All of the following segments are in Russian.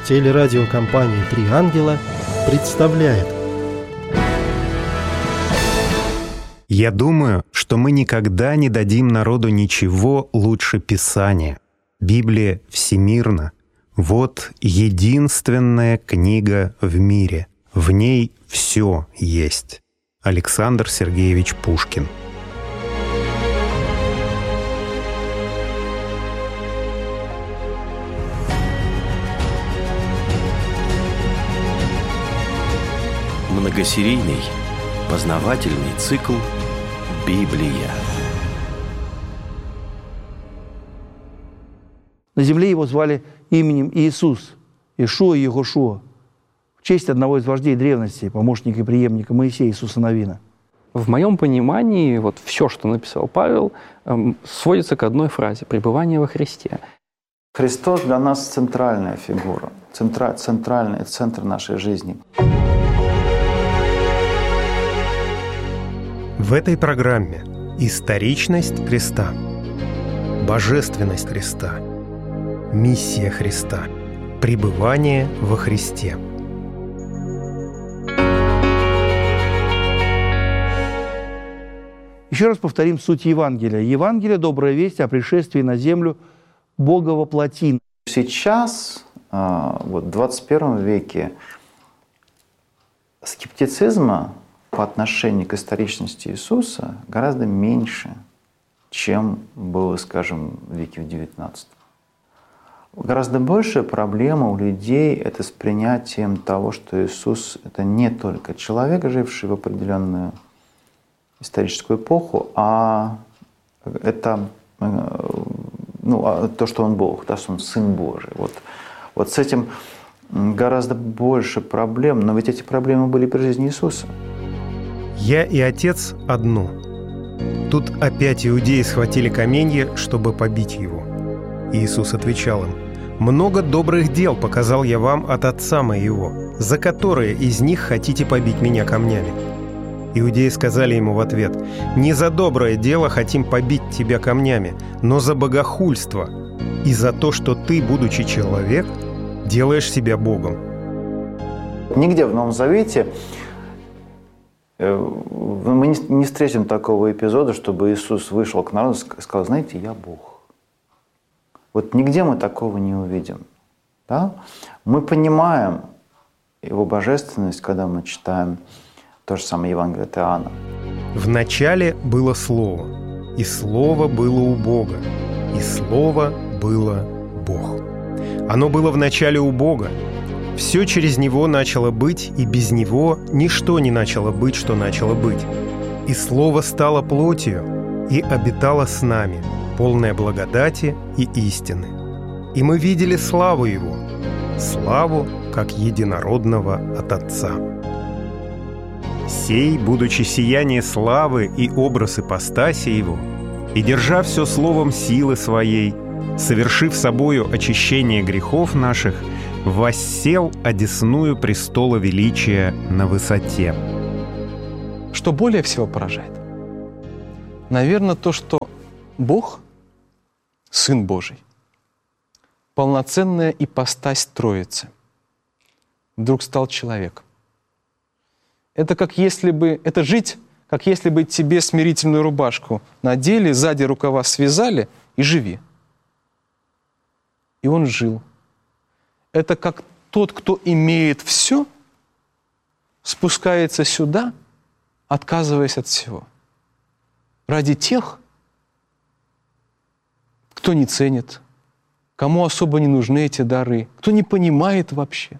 Телерадиокомпания «Три ангела» представляет. Я думаю, что мы никогда не дадим народу ничего лучше Писания. Библия всемирна. Вот единственная книга в мире. В ней все есть. Александр Сергеевич Пушкин. Многосерийный познавательный цикл «Библия». На земле его звали именем Иисус, Иешуа Йехошуа, в честь одного из вождей древности, помощника и преемника Моисея Иисуса Навина. В моем понимании, вот все, что написал Павел, сводится к одной фразе – пребывание во Христе. Христос для нас центральная фигура, центральный центр нашей жизни. В этой программе историчность Христа, божественность Христа, миссия Христа, пребывание во Христе. Еще раз повторим суть Евангелия. Евангелие – добрая весть о пришествии на землю Бога во плоти. Сейчас, вот в 21 веке, скептицизма по отношению к историчности Иисуса гораздо меньше, чем было, скажем, в веке в XIX. Гораздо большая проблема у людей – это с принятием того, что Иисус – это не только человек, живший в определенную историческую эпоху, а это то, что Он Бог, то, что Он Сын Божий. Вот с этим гораздо больше проблем, но ведь эти проблемы были при жизни Иисуса. «Я и Отец одно». Тут опять иудеи схватили каменья, чтобы побить его. Иисус отвечал им: «Много добрых дел показал я вам от Отца моего, за которые из них хотите побить меня камнями?» Иудеи сказали ему в ответ: «Не за доброе дело хотим побить тебя камнями, но за богохульство и за то, что ты, будучи человек, делаешь себя Богом». Нигде в Новом Завете мы не встретим такого эпизода, чтобы Иисус вышел к народу и сказал: «Знаете, я Бог». Вот нигде мы такого не увидим. Да? Мы понимаем Его божественность, когда мы читаем то же самое Евангелие от Иоанна. «В начале было Слово, и Слово было у Бога, и Слово было Бог. Оно было в начале у Бога. Все через Него начало быть, и без Него ничто не начало быть, что начало быть. И Слово стало плотью и обитало с нами, полное благодати и истины. И мы видели славу Его, славу, как единородного от Отца. Сей, будучи сияние славы и образ ипостаси Его, и держа все словом силы Своей, совершив собою очищение грехов наших, воссел одесную престола величия на высоте». Что более всего поражает? Наверное, то, что Бог, Сын Божий, полноценная ипостась Троицы, вдруг стал человеком. Это как если бы, это жить, как если бы тебе смирительную рубашку надели, сзади рукава связали и живи. И он жил. Это как тот, кто имеет все, спускается сюда, отказываясь от всего. Ради тех, кто не ценит, кому особо не нужны эти дары, кто не понимает вообще.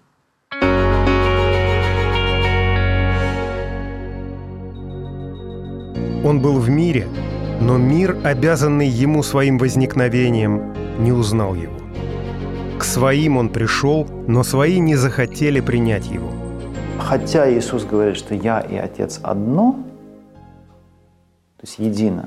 Он был в мире, но мир, обязанный Ему своим возникновением, не узнал Его. К своим Он пришел, но свои не захотели принять Его. Хотя Иисус говорит, что «Я и Отец одно», то есть едино,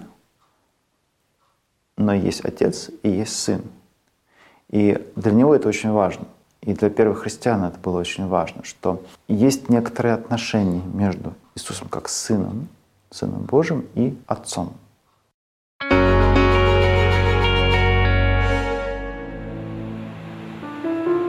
но есть Отец и есть Сын. И для Него это очень важно. И для первых христиан это было очень важно, что есть некоторые отношения между Иисусом как Сыном Божьим и Отцом.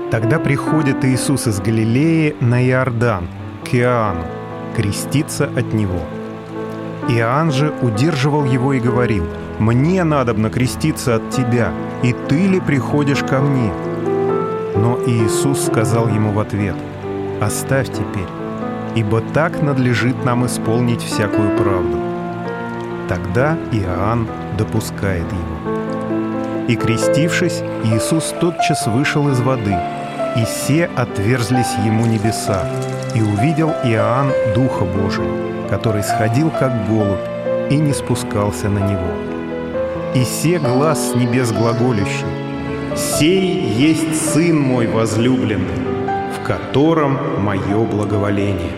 Тогда приходит Иисус из Галилеи на Иордан, к Иоанну, креститься от него. Иоанн же удерживал его и говорил: «Мне надобно креститься от тебя, и ты ли приходишь ко мне?» Но Иисус сказал ему в ответ: «Оставь теперь, ибо так надлежит нам исполнить всякую правду». Тогда Иоанн допускает его. И, крестившись, Иисус тотчас вышел из воды, и се отверзлись ему небеса, и увидел Иоанн Духа Божия, который сходил, как голубь, и не спускался на него. И се глас с небес глаголющий: «Сей есть Сын мой возлюбленный, в котором мое благоволение».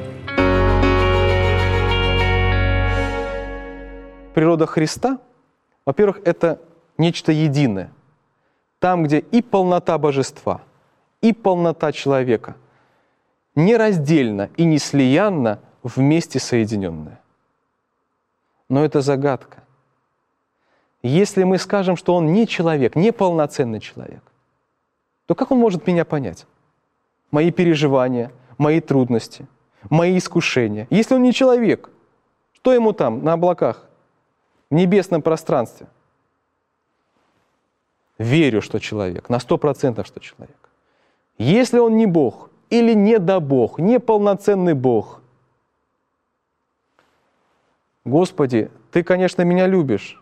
Природа Христа, во-первых, это нечто единое. Там, где и полнота божества, и полнота человека нераздельно и неслиянно вместе соединенные. Но это загадка. Если мы скажем, что он не человек, не полноценный человек, то как он может меня понять? Мои переживания, мои трудности, мои искушения. Если он не человек, что ему там, на облаках, в небесном пространстве? Верю, что человек, на 100%, что человек. Если он не Бог или недобог, неполноценный Бог, Господи, Ты, конечно, меня любишь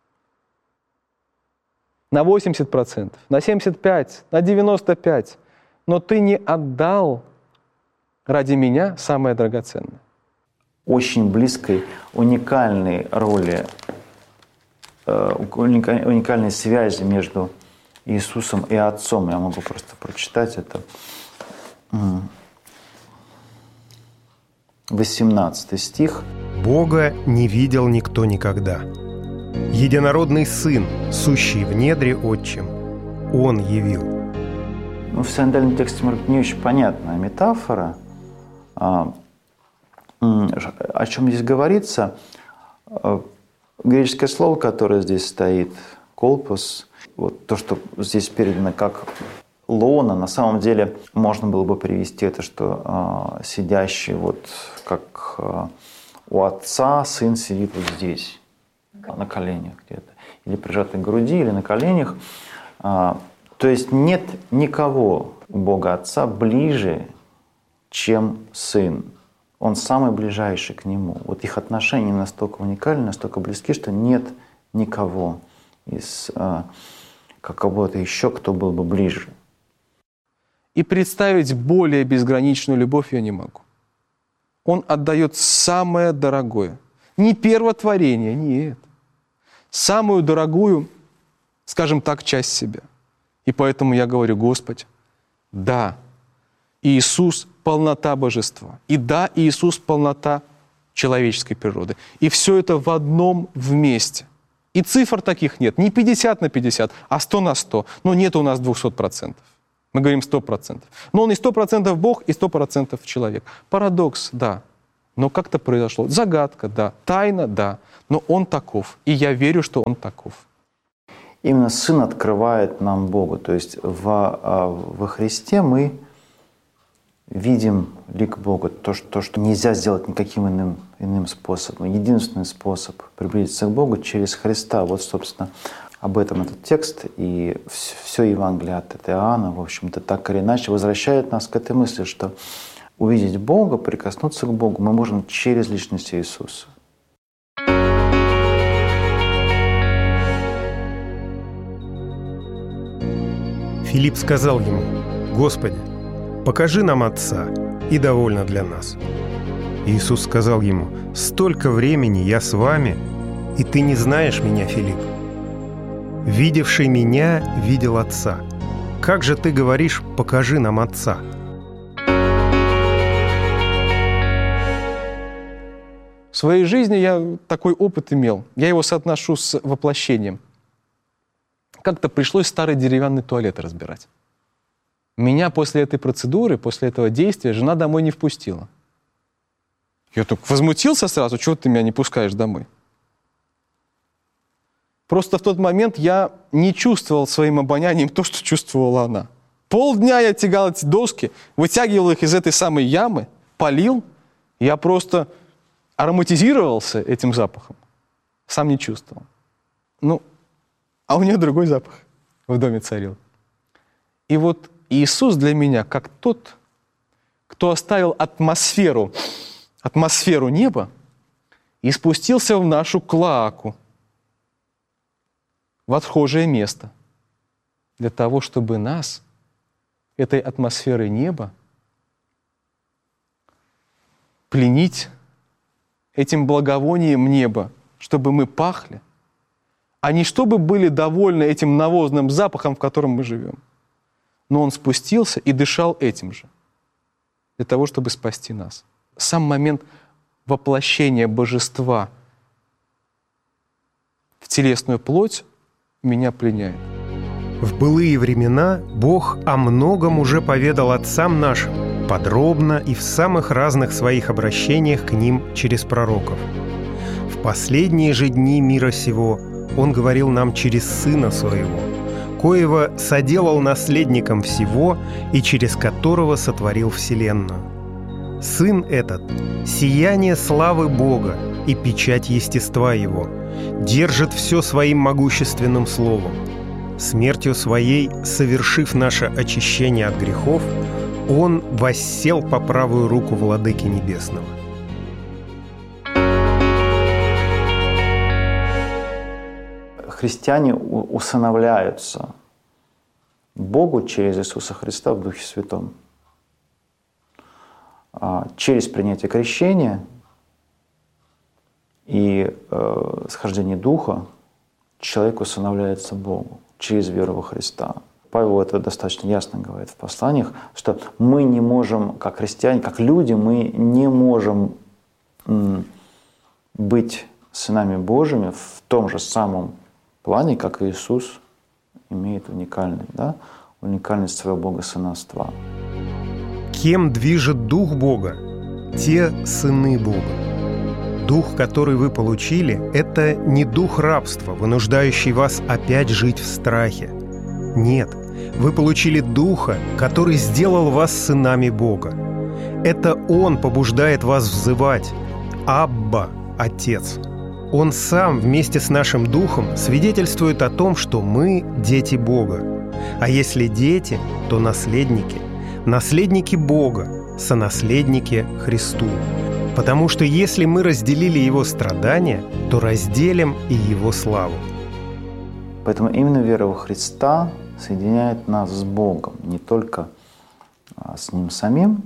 на 80%, на 75%, на 95%, но Ты не отдал ради меня самое драгоценное. Очень близкой, уникальной роли, уникальной связи между Иисусом и Отцом. Я могу просто прочитать это. 18 стих. «Бога не видел никто никогда. Единородный Сын, сущий в недре Отчим, Он явил». В синодальном тексте, может быть, не очень понятная метафора. О чем здесь говорится? Греческое слово, которое здесь стоит, «колпос», вот то, что здесь передано как «лона», на самом деле можно было бы перевести это, что сидящий вот как у отца сын сидит вот здесь, на коленях где-то, или прижатый к груди, или на коленях. То есть нет никого у Бога Отца ближе, чем Сын. Он самый ближайший к Нему. Вот их отношения настолько уникальны, настолько близки, что нет никого из кого-то еще, кто был бы ближе. И представить более безграничную любовь я не могу. Он отдает самое дорогое. Не первотворение, нет. Самую дорогую, скажем так, часть себя. И поэтому я говорю: Господи, да, Иисус – полнота божества. И да, Иисус – полнота человеческой природы. И все это в одном вместе. И цифр таких нет. Не 50 на 50, а 100 на 100. Но нет у нас 200%. Мы говорим 100%. Но он и 100% Бог, и 100% человек. Парадокс, да. Но как-то произошло. Загадка, да. Тайна, да. Но он таков. И я верю, что он таков. Именно Сын открывает нам Бога. То есть во Христе мы видим лик Бога. То, что нельзя сделать никаким иным способом. Единственный способ приблизиться к Богу через Христа. Вот, собственно, об этом этот текст. И все Евангелие от Иоанна, в общем-то, так или иначе возвращает нас к этой мысли, что увидеть Бога, прикоснуться к Богу мы можем через личность Иисуса. Филипп сказал ему: «Господи, покажи нам Отца, и довольно для нас». Иисус сказал ему: «Столько времени я с вами, и ты не знаешь меня, Филипп. Видевший меня видел Отца. Как же ты говоришь: покажи нам Отца?» В своей жизни я такой опыт имел. Я его соотношу с воплощением. Как-то пришлось старый деревянный туалет разбирать. Меня после этой процедуры, после этого действия жена домой не впустила. Я так возмутился сразу: чего ты меня не пускаешь домой? Просто в тот момент я не чувствовал своим обонянием то, что чувствовала она. Полдня я тягал эти доски, вытягивал их из этой самой ямы, полил. Я просто ароматизировался этим запахом. Сам не чувствовал. Ну, а у нее другой запах в доме царил. И вот Иисус для меня как тот, кто оставил атмосферу неба и спустился в нашу клоаку, в отхожее место, для того, чтобы нас, этой атмосферой неба, пленить этим благовонием неба, чтобы мы пахли, а не чтобы были довольны этим навозным запахом, в котором мы живем. Но Он спустился и дышал этим же, для того, чтобы спасти нас. Сам момент воплощения божества в телесную плоть меня пленяет. В былые времена Бог о многом уже поведал отцам нашим, подробно и в самых разных своих обращениях к ним через пророков. В последние же дни мира сего Он говорил нам через Сына Своего, коего соделал наследником всего и через которого сотворил вселенную. Сын этот – сияние славы Бога и печать естества Его, держит все своим могущественным словом. Смертью Своей, совершив наше очищение от грехов, Он воссел по правую руку Владыки Небесного. Христиане усыновляются Богу через Иисуса Христа в Духе Святом. Через принятие крещения и схождение Духа человек усыновляется Богу через веру во Христа. Павел это достаточно ясно говорит в посланиях, что мы не можем, как христиане, как люди, мы не можем быть сынами Божьими в том же самом плане, как Иисус имеет уникальность своего богосыновства. Кем движет Дух Бога? Те сыны Бога. Дух, который вы получили, это не дух рабства, вынуждающий вас опять жить в страхе. Нет, вы получили Духа, который сделал вас сынами Бога. Это Он побуждает вас взывать «Абба, Отец». Он сам вместе с нашим Духом свидетельствует о том, что мы дети Бога. А если дети, то наследники. Наследники Бога, сонаследники Христу. Потому что если мы разделили Его страдания, то разделим и Его славу. Поэтому именно вера во Христа соединяет нас с Богом, не только с Ним самим,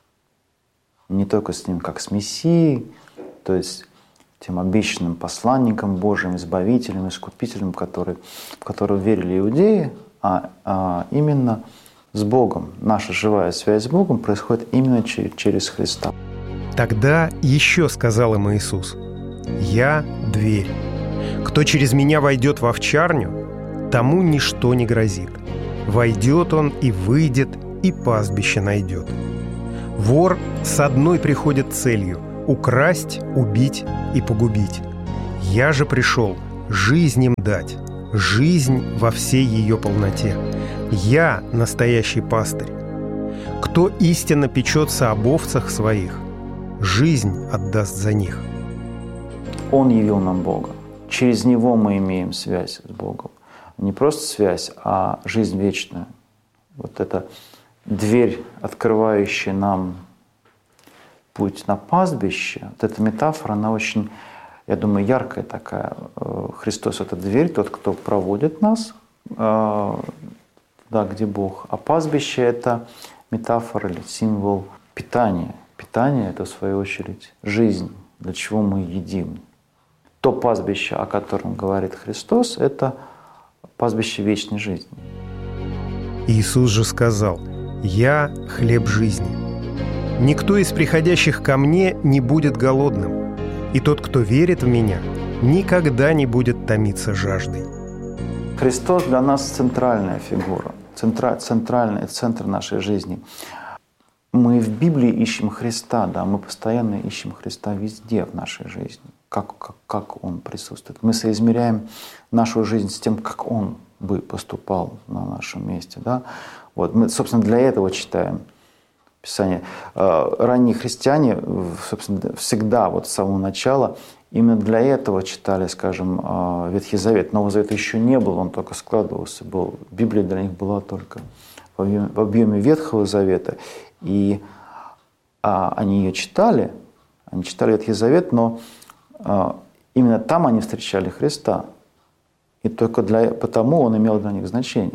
не только с Ним как с Мессией, то есть тем обещанным посланником Божьим, избавителем, искупителем, в которого верили иудеи, а именно с Богом. Наша живая связь с Богом происходит именно через Христа. Тогда еще сказал им Иисус: «Я – дверь. Кто через Меня войдет в овчарню, тому ничто не грозит. Войдет он и выйдет, и пастбище найдет. Вор с одной приходит целью – украсть, убить и погубить. Я же пришел жизнь им дать, жизнь во всей ее полноте. Я – настоящий пастырь. Кто истинно печется об овцах своих, жизнь отдаст за них». Он явил нам Бога. Через Него мы имеем связь с Богом. Не просто связь, а жизнь вечную. Вот эта дверь, открывающая нам путь на пастбище, вот эта метафора, она очень, я думаю, яркая такая. Христос – это дверь, тот, кто проводит нас туда, где Бог. А пастбище – это метафора или символ питания. Питание – это, в свою очередь, жизнь, для чего мы едим. То пастбище, о котором говорит Христос, это пастбище вечной жизни. Иисус же сказал: «Я – хлеб жизни. Никто из приходящих ко Мне не будет голодным, и тот, кто верит в Меня, никогда не будет томиться жаждой». Христос для нас центральная фигура, центральный центр нашей жизни. Мы в Библии ищем Христа, да, мы постоянно ищем Христа везде в нашей жизни, как Он присутствует. Мы соизмеряем нашу жизнь с тем, как Он бы поступал на нашем месте. Да? Вот мы, собственно, для этого читаем Писание. Ранние христиане, собственно, всегда вот с самого начала именно для этого читали, скажем, Ветхий Завет. Нового Завета еще не было, он только складывался. Библия для них была только в объеме Ветхого Завета. И они ее читали, они читали Ветхий Завет, но именно там они встречали Христа. И только потому он имел для них значение.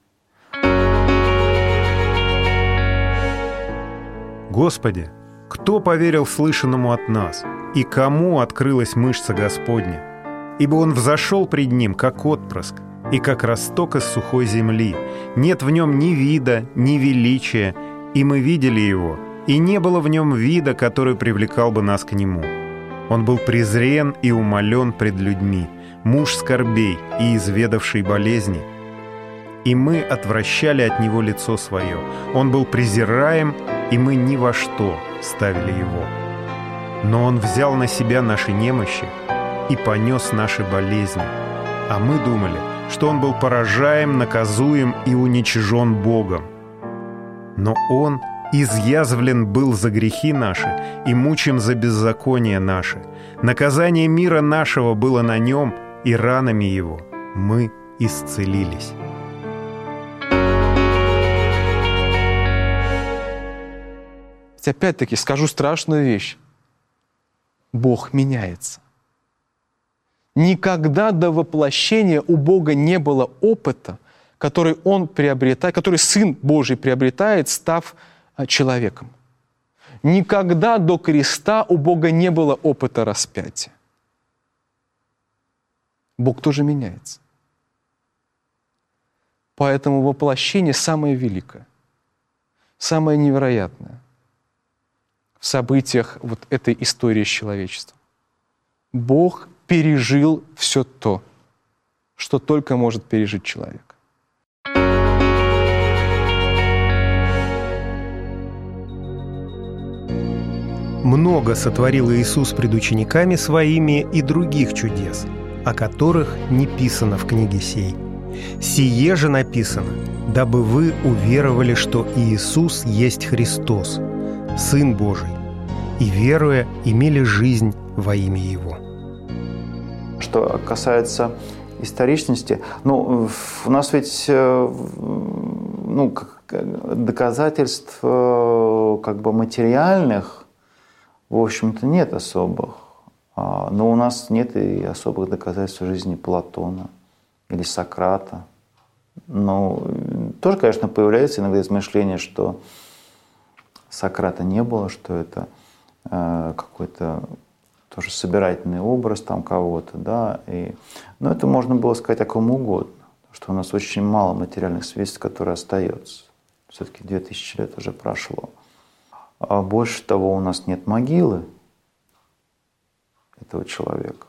Господи, кто поверил слышанному от нас, и кому открылась мышца Господня? Ибо Он взошел пред Ним, как отпрыск, и как росток из сухой земли. Нет в Нем ни вида, ни величия, и мы видели Его, и не было в Нем вида, который привлекал бы нас к Нему. Он был презрен и умолен пред людьми, муж скорбей и изведавший болезни. И мы отвращали от Него лицо Свое. Он был презираем, и мы ни во что ставили Его. Но Он взял на себя наши немощи и понес наши болезни. А мы думали, что Он был поражаем, наказуем и уничижен Богом. Но Он изъязвлен был за грехи наши и мучим за беззаконие наши. Наказание мира нашего было на Нем, и ранами Его мы исцелились. Опять-таки скажу страшную вещь. Бог меняется. Никогда до воплощения у Бога не было опыта, который Он приобретает, который Сын Божий приобретает, став человеком. Никогда до креста у Бога не было опыта распятия. Бог тоже меняется. Поэтому воплощение самое великое, самое невероятное в событиях вот этой истории с человечеством. Бог пережил все то, что только может пережить человек. Много сотворил Иисус пред учениками Своими и других чудес, о которых не писано в книге сей. Сие же написано, дабы вы уверовали, что Иисус есть Христос, Сын Божий, и, веруя, имели жизнь во имя Его. Что касается историчности, у нас ведь доказательств материальных, в общем-то, нет особых. Но у нас нет и особых доказательств жизни Платона или Сократа. Тоже, конечно, появляется иногда измышление, что Сократа не было, что это какой-то тоже собирательный образ там кого-то, да. Но это можно было сказать о ком угодно, что у нас очень мало материальных свидетельств, которые остаются. Все-таки 2000 лет уже прошло. А больше того, у нас нет могилы этого человека.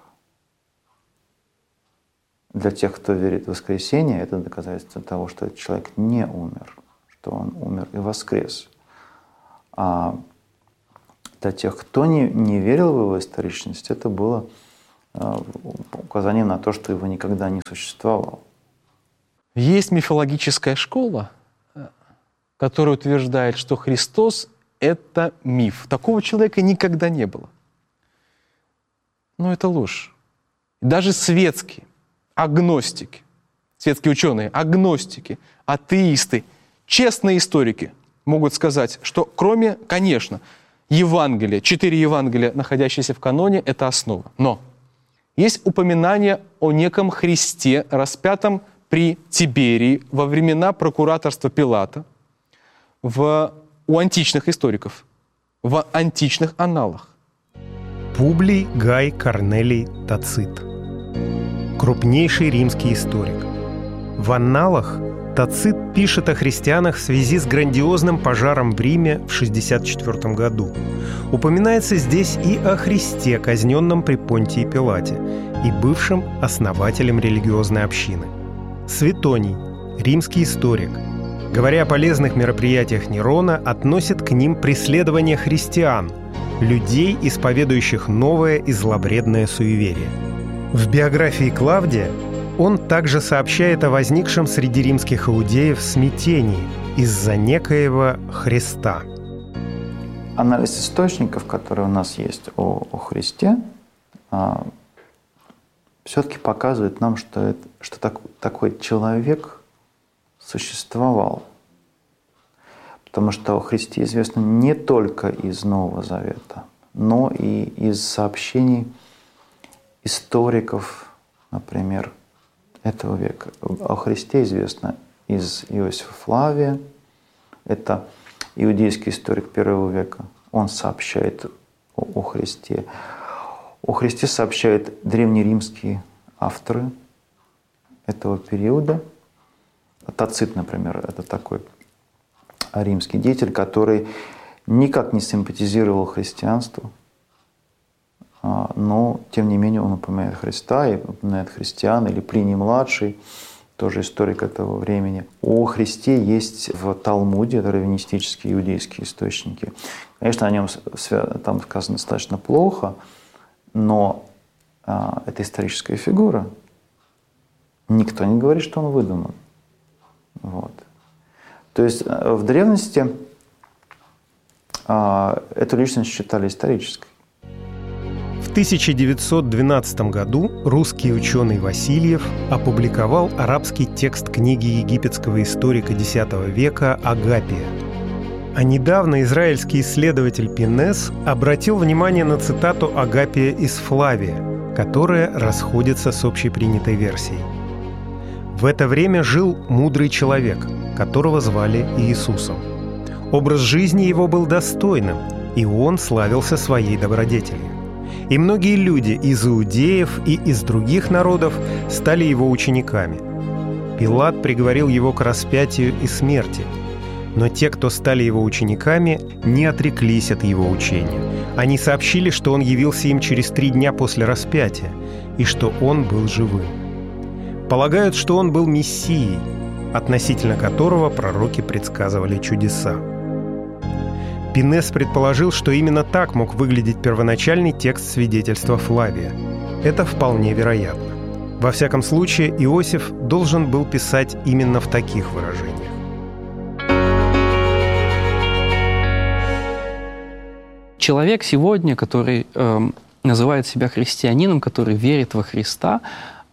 Для тех, кто верит в воскресение, это доказательство того, что этот человек не умер, что он умер и воскрес. А для тех, кто не верил в его историчность, это было указание на то, что его никогда не существовало. Есть мифологическая школа, которая утверждает, что Христос – это миф. Такого человека никогда не было. Но это ложь. Даже светские, агностики, светские ученые, агностики, атеисты, честные историки могут сказать, что кроме, конечно, Евангелия, 4 Евангелия, находящиеся в каноне, это основа. Но есть упоминание о неком Христе, распятом при Тиберии во времена прокураторства Пилата у античных историков, в античных анналах. Публий Гай Корнелий Тацит. Крупнейший римский историк. В анналах Тацит пишет о христианах в связи с грандиозным пожаром в Риме в 64 году. Упоминается здесь и о Христе, казненном при Понтии Пилате, и бывшем основателем религиозной общины. Светоний, римский историк, говоря о полезных мероприятиях Нерона, относит к ним преследование христиан, людей, исповедующих новое и зловредное суеверие. В биографии Клавдия он также сообщает о возникшем среди римских иудеев смятении, из-за некоего Христа. Анализ источников, которые у нас есть о Христе, все-таки показывает нам, что такой человек существовал. Потому что о Христе известно не только из Нового Завета, но и из сообщений историков, например, этого века. О Христе известно из Иосифа Флавия, это иудейский историк первого века. Он сообщает о Христе. О Христе сообщают древнеримские авторы этого периода. Тацит, например, это такой римский деятель, который никак не симпатизировал христианству, но, тем не менее, он упоминает Христа и упоминает христиан, или Плиний-младший, тоже историк этого времени. О Христе есть в Талмуде, это раввинистические иудейские источники. Конечно, о нем там сказано достаточно плохо, но это историческая фигура. Никто не говорит, что он выдуман. Вот. То есть в древности эту личность считали исторической. В 1912 году русский ученый Васильев опубликовал арабский текст книги египетского историка X века Агапия. А недавно израильский исследователь Пинес обратил внимание на цитату Агапия из Флавия, которая расходится с общепринятой версией. В это время жил мудрый человек, которого звали Иисусом. Образ жизни его был достойным, и он славился своей добродетелью. И многие люди из иудеев и из других народов стали его учениками. Пилат приговорил его к распятию и смерти. Но те, кто стали его учениками, не отреклись от его учения. Они сообщили, что он явился им через 3 дня после распятия, и что он был живым. Полагают, что он был Мессией, относительно которого пророки предсказывали чудеса. Пинес предположил, что именно так мог выглядеть первоначальный текст свидетельства Флавия. Это вполне вероятно. Во всяком случае, Иосиф должен был писать именно в таких выражениях. Человек сегодня, который называет себя христианином, который верит во Христа,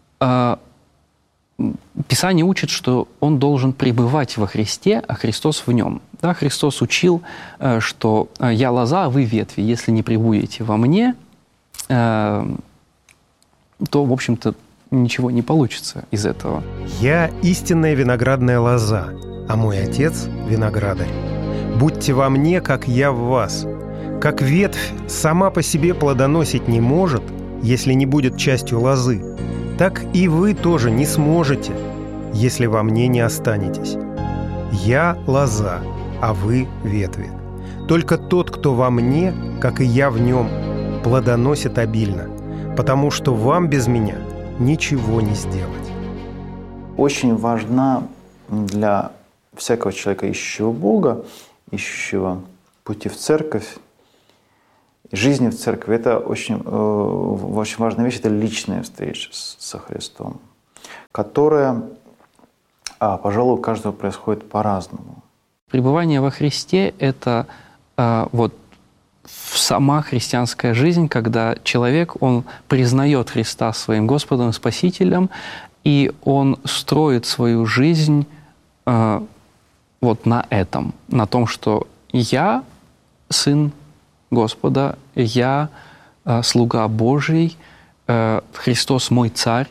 Писание учит, что он должен пребывать во Христе, а Христос в нем. Да, Христос учил, что «я лоза, а вы ветви. Если не пребудете во мне, то, в общем-то, ничего не получится из этого». «Я истинная виноградная лоза, а мой Отец – виноградарь. Будьте во мне, как я в вас. Как ветвь сама по себе плодоносить не может, если не будет частью лозы, так и вы тоже не сможете, если во мне не останетесь. Я лоза, а вы ветви. Только тот, кто во мне, как и я в нем, плодоносит обильно, потому что вам без меня ничего не сделать». Очень важна для всякого человека, ищущего Бога, ищущего пути в церковь, жизни в церкви, это очень важная вещь, это личная встреча со Христом, которая, пожалуй, у каждого происходит по-разному. Пребывание во Христе – это вот сама христианская жизнь, когда человек, он признает Христа своим Господом и Спасителем, и он строит свою жизнь вот на этом, на том, что я сын Господа, я слуга Божий, Христос мой царь,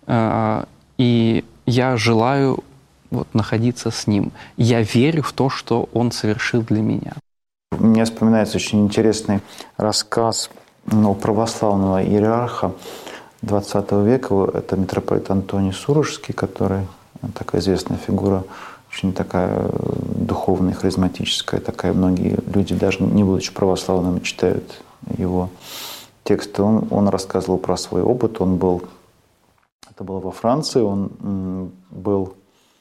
и я желаю вот находиться с Ним. Я верю в то, что Он совершил для меня. Мне вспоминается очень интересный рассказ православного иерарха XX века. Это митрополит Антоний Сурожский, который такая известная фигура, очень такая духовная, харизматическая, такая. Многие люди, даже не будучи православными, читают его тексты. Он рассказывал про свой опыт. Это было во Франции, он был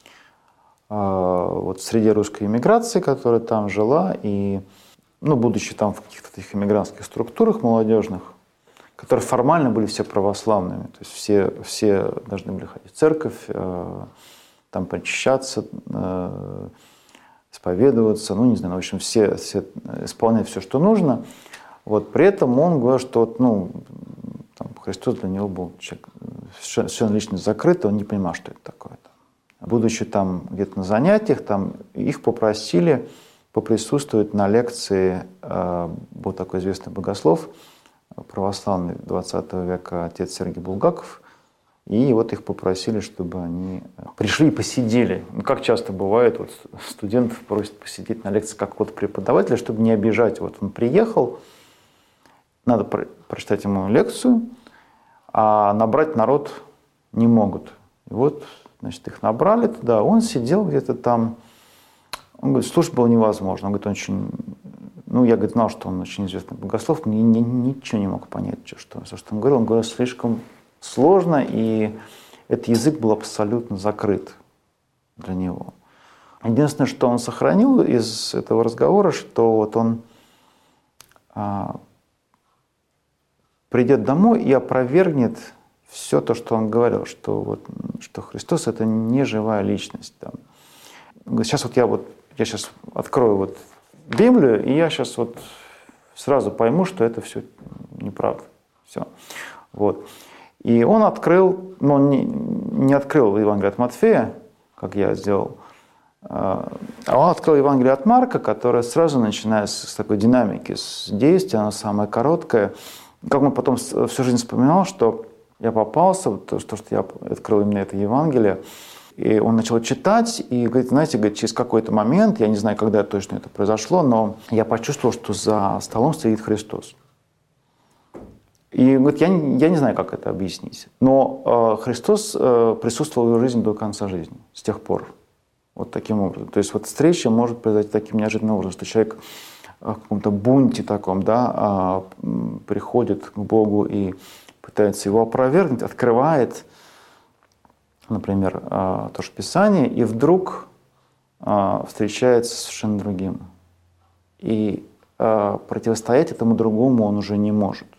вот среди русской эмиграции, которая там жила, и, будучи там в каких-то таких эмигрантских структурах молодежных, которые формально были все православными, то есть все должны были ходить в церковь, там причащаться, исповедоваться, ну, не знаю, в общем, все исполнять все, что нужно. Вот, при этом он говорил, что там, Христос для него был человек совершенно лично закрытый, он не понимал, что это такое. Будучи там где-то на занятиях, там их попросили поприсутствовать на лекции, был такой известный богослов, православный 20 века отец Сергий Булгаков, и вот их попросили, чтобы они пришли и посидели. Ну, как часто бывает, вот студентов просят посидеть на лекции какого-то преподавателя, чтобы не обижать. Вот он приехал, надо прочитать ему лекцию, а набрать народ не могут. И вот, значит, их набрали туда, он сидел где-то там. Он говорит, слушать было невозможно. Он говорит, он очень... Ну, я, говорит, знал, что он очень известный богослов, но ничего не мог понять, что он говорил. Он говорил слишком сложно, и этот язык был абсолютно закрыт для него. Единственное, что он сохранил из этого разговора, что вот он придет домой и опровергнет все то, что он говорил, что Христос – это не живая личность. Там. Сейчас я сейчас открою Библию, и я сейчас сразу пойму, что это все неправда. Все. Вот. И он открыл, но он не открыл Евангелие от Матфея, как я сделал, а он открыл Евангелие от Марка, которое сразу начинает с такой динамики, с действия, оно самое короткое. Как он потом всю жизнь вспоминал, что я попался, что я открыл именно это Евангелие, и он начал читать, и говорит, знаете, через какой-то момент, я не знаю, когда точно это произошло, но я почувствовал, что за столом стоит Христос. И говорит, я не знаю, как это объяснить, но Христос присутствовал в его жизни до конца жизни, с тех пор. Вот таким образом. То есть встреча может произойти таким неожиданным образом, что человек в каком-то бунте таком, да, приходит к Богу и пытается его опровергнуть, открывает, например, то же Писание, и вдруг встречается с совершенно другим. И противостоять этому другому он уже не может.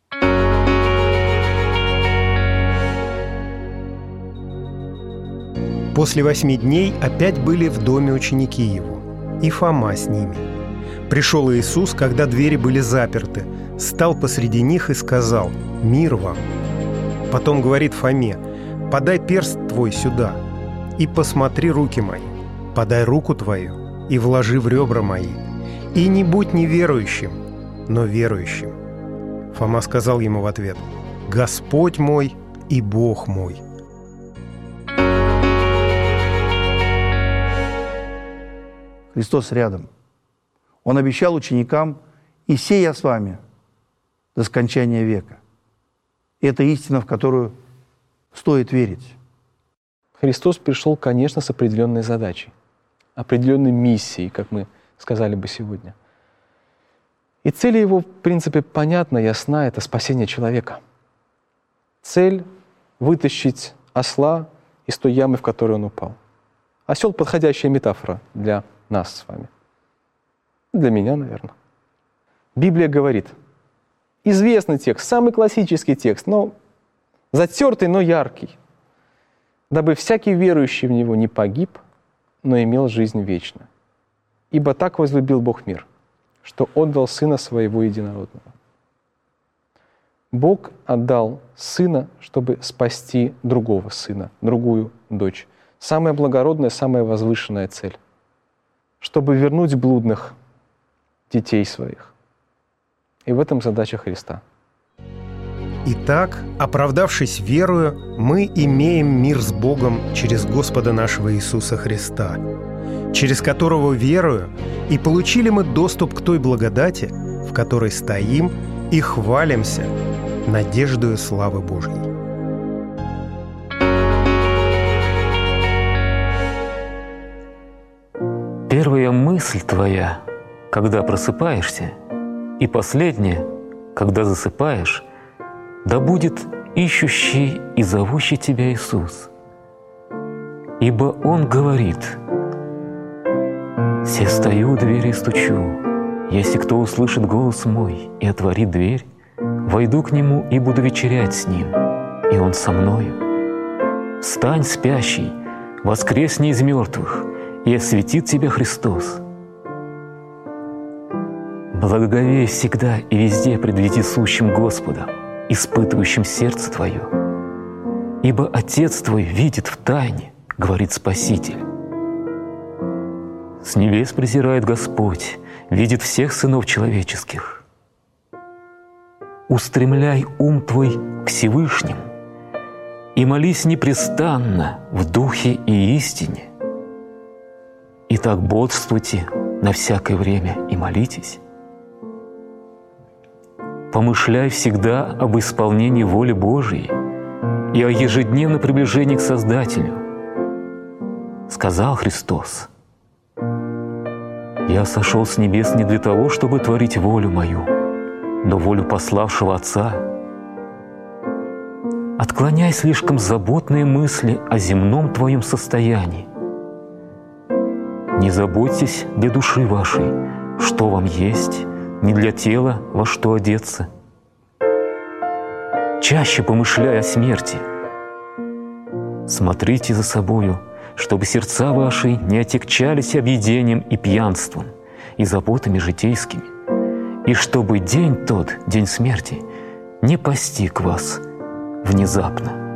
После 8 дней опять были в доме ученики его, и Фома с ними. Пришел Иисус, когда двери были заперты, стал посреди них и сказал: «Мир вам!» Потом говорит Фоме: «Подай перст твой сюда, и посмотри руки мои, подай руку твою, и вложи в ребра мои, и не будь неверующим, но верующим». Фома сказал ему в ответ: «Господь мой и Бог мой». Христос рядом. Он обещал ученикам: «И се я с вами до скончания века». Это истина, в которую стоит верить. Христос пришел, конечно, с определенной задачей, определенной миссией, как мы сказали бы сегодня. И цель его, в принципе, понятна, ясна – это спасение человека. Цель – вытащить осла из той ямы, в которую он упал. Осел – подходящая метафора для нас с вами. Для меня, наверное. Библия говорит, известный текст, самый классический текст, но затертый, но яркий, дабы всякий верующий в Него не погиб, но имел жизнь вечную. Ибо так возлюбил Бог мир, что отдал Сына Своего Единородного. Бог отдал Сына, чтобы спасти другого сына, другую дочь. Самая благородная, самая возвышенная цель. Чтобы вернуть блудных детей своих. И в этом задача Христа. Итак, оправдавшись верою, мы имеем мир с Богом через Господа нашего Иисуса Христа, через которого верою и получили мы доступ к той благодати, в которой стоим и хвалимся надеждою славы Божьей. Первая мысль твоя, когда просыпаешься, и последняя, когда засыпаешь, да будет ищущий и зовущий тебя Иисус. Ибо Он говорит: «Се стою у двери и стучу, если кто услышит голос мой и отворит дверь, войду к нему и буду вечерять с ним, и он со мною. Встань, спящий, воскресни из мертвых, и осветит тебя Христос. Благоговей всегда и везде пред вездесущим Господом, испытывающим сердце твое. Ибо Отец твой видит в тайне, говорит Спаситель. С небес презирает Господь, видит всех сынов человеческих. Устремляй ум твой к Всевышнему и молись непрестанно в духе и истине. Итак, бодрствуйте на всякое время и молитесь. Помышляй всегда об исполнении воли Божией и о ежедневном приближении к Создателю. Сказал Христос: «Я сошел с небес не для того, чтобы творить волю мою, но волю пославшего Отца». Отклоняй слишком заботные мысли о земном твоем состоянии. Не заботьтесь для души вашей, что вам есть, не для тела, во что одеться. Чаще помышляй о смерти. Смотрите за собою, чтобы сердца ваши не отягчались объедением и пьянством, и заботами житейскими, и чтобы день тот, день смерти, не постиг вас внезапно.